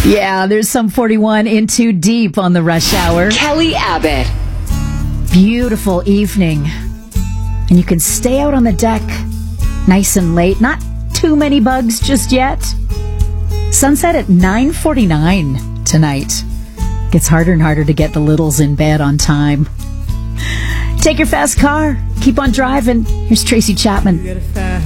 Yeah, there's some 41 in Too Deep on the Rush Hour. Kelly Abbott. Beautiful evening. And you can stay out on the deck nice and late. Not too many bugs just yet. Sunset at 9:49 tonight. Gets harder and harder to get the littles in bed on time. Take your fast car. Keep on driving. Here's Tracy Chapman.